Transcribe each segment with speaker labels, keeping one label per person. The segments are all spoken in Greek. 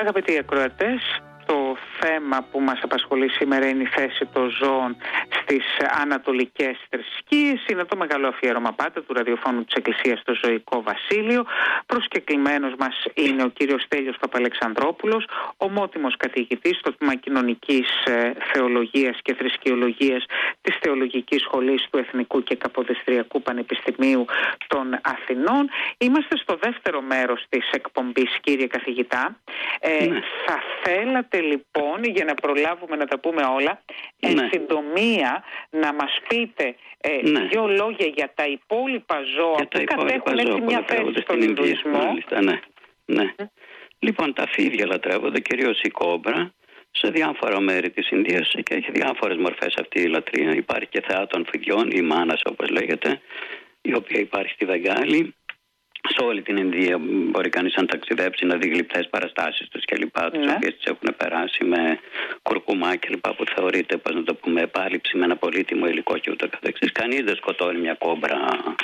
Speaker 1: Αγαπητοί ακροατές, το θέμα που μας απασχολεί σήμερα είναι η θέση των ζώων στις ανατολικές θρησκείες. Είναι το μεγάλο αφιέρωμα πάντα του ραδιοφώνου της Εκκλησίας στο Ζωικό Βασίλειο. Προσκεκλημένος μας είναι ο κύριος Στέλιος Παπαλεξανδρόπουλος, ομότιμος καθηγητής στο τμήμα Κοινωνικής Θεολογίας και Θρησκεολογίας της Θεολογικής Σχολής του Εθνικού και Καποδιστριακού Πανεπιστημίου των Αθηνών. Είμαστε στο δεύτερο μέρος της εκπομπής, κύριε καθηγητά. Θα θέλατε λοιπόν, για να προλάβουμε να τα πούμε όλα, εν συντομία να μας πείτε δύο λόγια για τα υπόλοιπα ζώα που κατέχουν έτσι μια θέση στον Ινδουισμό.
Speaker 2: Λοιπόν, τα φίδια λατρεύονται, κυρίως η κόμπρα, σε διάφορα μέρη της Ινδίας και έχει διάφορες μορφές αυτή η λατρεία. Υπάρχει και θεά των φιδιών, η μάνας όπως λέγεται, η οποία υπάρχει στη Βεγγάλη. Σε όλη την Ινδία μπορεί κανείς να ταξιδέψει, να δει γλυπτές παραστάσεις τους κλπ. Τις οποίες τις έχουν περάσει με κουρκουμά κλπ. Που θεωρείται, πώς να το πούμε, επάλυψη με ένα πολύτιμο υλικό και ούτω καθεξής. Κανείς δεν σκοτώνει μια κόμπρα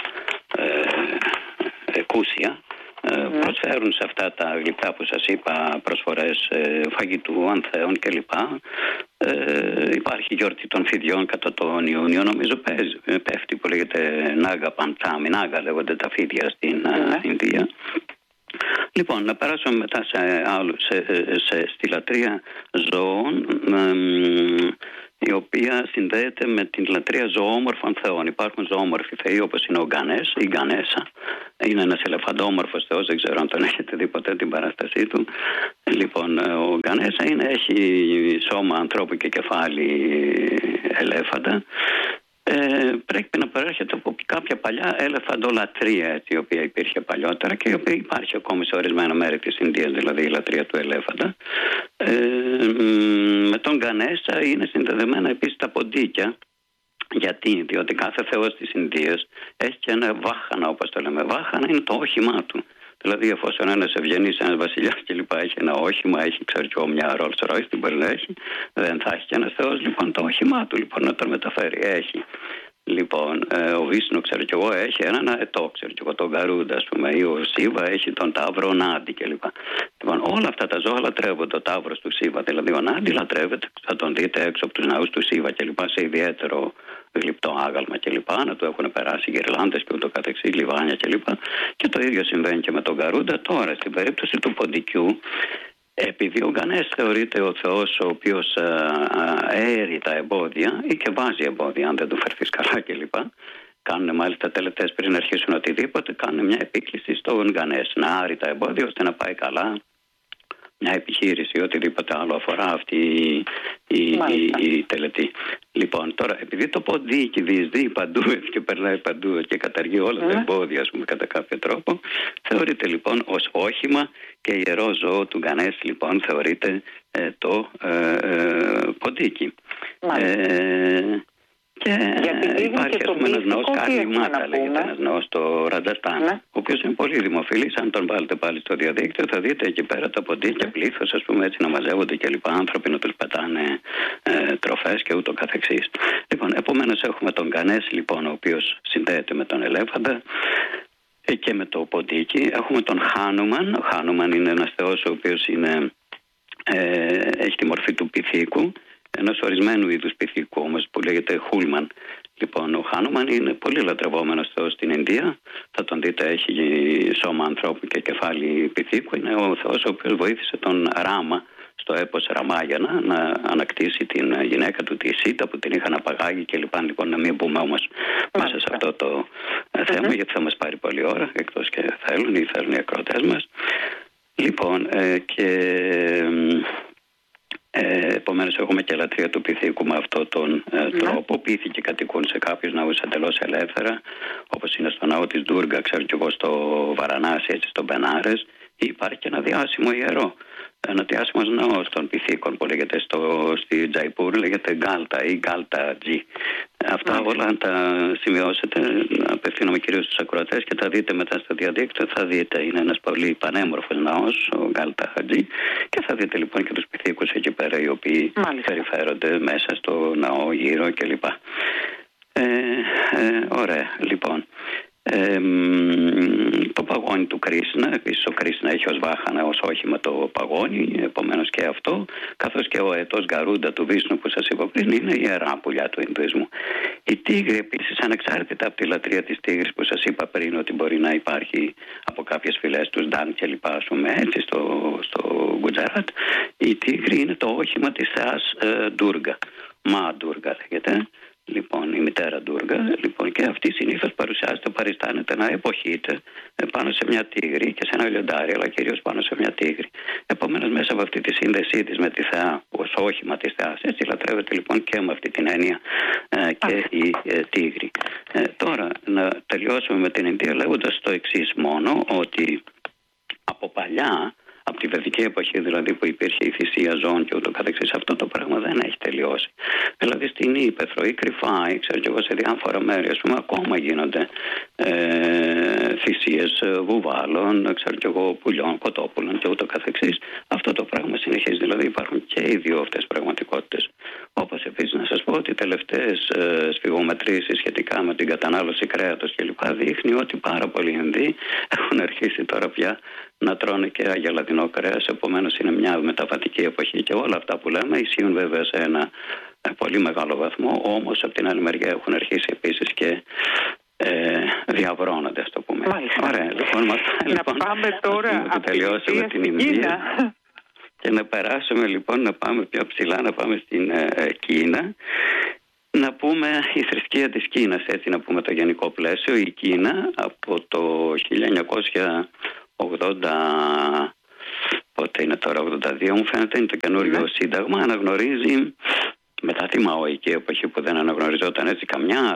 Speaker 2: εκούσια. Προσφέρουν σε αυτά τα γλυπτά που σας είπα προσφορές φαγητού, ανθέων κλπ. Υπάρχει γιορτή των φιδιών κατά τον Ιούνιο, νομίζω πέφτει, που λέγεται Νάγα Παντσάμι, Νάγα λέγονται τα φίδια στην Ινδία. Λοιπόν, να περάσουμε μετά σε άλλους, στη λατρεία ζώων, η οποία συνδέεται με την λατρεία ζωόμορφων θεών. Υπάρχουν ζωόμορφοι θεοί όπως είναι ο Γκανές, η Γκανέσα. Είναι ένας ελεφαντόμορφος θεός, δεν ξέρω αν τον έχετε δει ποτέ την παράστασή του. Λοιπόν, ο Γκανέσα έχει σώμα ανθρώπου και κεφάλι ελέφαντα. Πρέπει να προέρχεται από κάποια παλιά ελεφαντολατρεία, η οποία υπήρχε παλιότερα και η οποία υπάρχει ακόμη σε ορισμένα μέρη της Ινδίας, δηλαδή η λατρεία του ελέφαντα. Με τον Γκανέσα είναι συνδεδεμένα επίσης τα ποντίκια. Γιατί? Διότι κάθε θεός της Ινδίας έχει και ένα βάχανα, όπως το λέμε. Βάχανα είναι το όχημά του. Δηλαδή, εφόσον ένας ευγενής, ένας βασιλιάς κλπ. Έχει ένα όχημα, έχει μια Rolls Royce, την μπορεί να έχει, δεν θα έχει και ένας θεός λοιπόν το όχημά του λοιπόν, να τον μεταφέρει. Έχει. Λοιπόν, ο Βίσνου, ξέρω κι εγώ, έχει έναν αετό, ξέρω κι εγώ, τον Γκαρούντα, ας πούμε, ή ο Σίβα έχει τον Ταύρο Νάντι κλπ. Λοιπόν, όλα αυτά τα ζώα λατρεύονται. Ο Ταύρος του Σίβα, δηλαδή ο Νάντι λατρεύεται, θα τον δείτε έξω από τους ναούς του Σίβα κλπ. Σε ιδιαίτερο γλυπτό άγαλμα κλπ. Να του έχουν περάσει γυρλάντες και ούτω καθεξής, λιβάνια κλπ. Και το ίδιο συμβαίνει και με τον Γκαρούντα. Τώρα, στην περίπτωση του ποντικού, επειδή ο Γκανές θεωρείται ο θεός ο οποίος αέρει τα εμπόδια ή και βάζει εμπόδια, αν δεν του φερθείς καλά κλπ. Κάνουν μάλιστα τελετές πριν αρχίσουν οτιδήποτε, κάνουν μια επίκληση στον Γκανές να άρει τα εμπόδια ώστε να πάει καλά μια επιχείρηση ή οτιδήποτε άλλο αφορά αυτή η τελετή. Λοιπόν, τώρα, επειδή το ποντίκι διεισδύει παντού και περνάει παντού και καταργεί όλα τα εμπόδια, ας πούμε, κατά κάποιο τρόπο, θεωρείται λοιπόν ως όχημα και ιερό ζώο του Γκανές, λοιπόν, θεωρείται το ποντίκι. Και υπάρχει, ας πούμε, ένας ναός Κάλι Μάτα, λέγεται, ένας ναός στο Ρατζαστάν, ο οποίος είναι πολύ δημοφιλής. Αν τον βάλετε πάλι στο διαδίκτυο, θα δείτε εκεί πέρα τα ποντίκια πλήθος, ας πούμε, έτσι να μαζεύονται και λοιπά, άνθρωποι να τους πετάνε τροφές και ούτω καθεξής. Λοιπόν, επομένως έχουμε τον Γκανές, λοιπόν, ο οποίος συνδέεται με τον ελέφαντα και με το ποντίκι. Έχουμε τον Χάνουμαν. Ο Χάνουμαν είναι ένας θεός ο οποίος έχει τη μορφή του πυθίκου, ενός ορισμένου είδους πυθίκου όμως που λέγεται Χούλμαν. Λοιπόν, ο Χάνουμαν είναι πολύ λατρευόμενος θεός στην Ινδία. Θα τον δείτε, έχει σώμα ανθρώπου και κεφάλι πυθίκου. Είναι ο θεός ο οποίος βοήθησε τον Ράμα στο έπος Ραμάγιανα να ανακτήσει την γυναίκα του, τη Σίτα, που την είχαν απαγάγει κλπ. Λοιπόν, να μην μπούμε όμως μέσα σε αυτό το θέμα, γιατί θα μας πάρει πολλή ώρα, εκτός και θέλουν οι ακροατές μας. Λοιπόν, επομένως έχουμε και λατρεία του πυθίκου με αυτόν τον τρόπο. Πύθοι και κατοικούν σε κάποιους ναούς εντελώς ελεύθερα, όπως είναι στο ναό της Ντούργα, ξέρω κι εγώ, στο Βαρανάσι, έτσι, στο Μπενάρες. Υπάρχει και ένα διάσημο ιερό, ένα διάσημος ναός των πυθίκων που λέγεται στη Τζαϊπούρ, λέγεται Γκάλτα ή Γκάλτα Τζι. Αυτά όλα αν τα σημειώσετε, απευθύνομαι κυρίως στους ακροατές και τα δείτε μετά στο διαδίκτυο, θα δείτε, είναι ένας πολύ πανέμορφος ναός, ο Γκάλτα Τζι, και θα δείτε λοιπόν και τους πυθίκους εκεί πέρα, οι οποίοι περιφέρονται μέσα στο ναό γύρω κλπ. Ωραία, λοιπόν. Το παγόνι του Κρίσνα. Επίσης ο Κρίσνα έχει ως βάχανα, ως όχημα το παγόνι, επομένως και αυτό, καθώς και ο αετός Γκαρούντα του Βίσνου που σας είπα πριν είναι ιερά πουλιά του Ινδουισμού. Η τίγρη επίσης, ανεξάρτητα από τη λατρεία της τίγρης που σας είπα πριν ότι μπορεί να υπάρχει από κάποιες φυλές του Ντάν και λοιπά, ας πούμε, έτσι στο Γκουτζαράτ, η τίγρη είναι το όχημα της θεάς Ντούργα, Μα Ντούργα λέγεται. Λοιπόν, η μητέρα Ντούργα, λοιπόν, και αυτή συνήθως παρουσιάζεται, παριστάνεται να εποχείται πάνω σε μια τίγρη και σε ένα λιοντάρι, αλλά κυρίως πάνω σε μια τίγρη. Επομένως, μέσα από αυτή τη σύνδεσή της με τη θεά, ως όχημα της θεάς, έτσι λατρεύεται λοιπόν και με αυτή την έννοια και η τίγρη. Τώρα, να τελειώσουμε με την Ινδία λέγοντας το εξής μόνο, ότι από παλιά, από τη βεδική εποχή δηλαδή που υπήρχε η θυσία ζώων και ούτω καθεξής, αυτό το πράγμα δεν έχει τελειώσει. Δηλαδή στην Ύπαιθρο ή κρυφά, ή ξέρω και εγώ σε διάφορα μέρη, ας πούμε, ακόμα γίνονται θυσίες βουβάλων, ξέρω και εγώ, πουλιών, κοτόπουλων και ούτω καθεξής. Αυτό το πράγμα συνεχίζει, δηλαδή υπάρχουν και οι δύο αυτές πραγματικότητες. Όπως επίσης να σας πω ότι οι τελευταίες σφυγομετρήσεις σχετικά με την κατανάλωση κρέατος κλπ. Δείχνει ότι πάρα πολλοί Ινδοί έχουν αρχίσει τώρα πια να τρώνε και αγελαδινό κρέας, επομένως είναι μια μεταβατική εποχή και όλα αυτά που λέμε ισχύουν βέβαια σε ένα πολύ μεγάλο βαθμό, όμως από την άλλη μεριά έχουν αρχίσει επίσης και διαβρώνονται, ας το πούμε.
Speaker 1: Μάλιστα.
Speaker 2: Ωραία, λοιπόν,
Speaker 1: να πάμε τώρα
Speaker 2: από τελειώσουμε την Ινδία και να περάσουμε λοιπόν, να πάμε πιο ψηλά, να πάμε στην Κίνα. Να πούμε η θρησκεία της Κίνας, έτσι να πούμε το γενικό πλαίσιο. Η Κίνα από το 1980, πότε είναι τώρα, 82 μου φαίνεται, είναι το καινούριο σύνταγμα, αναγνωρίζει μετά τη μαοϊκή εποχή που δεν αναγνωριζόταν έτσι καμιά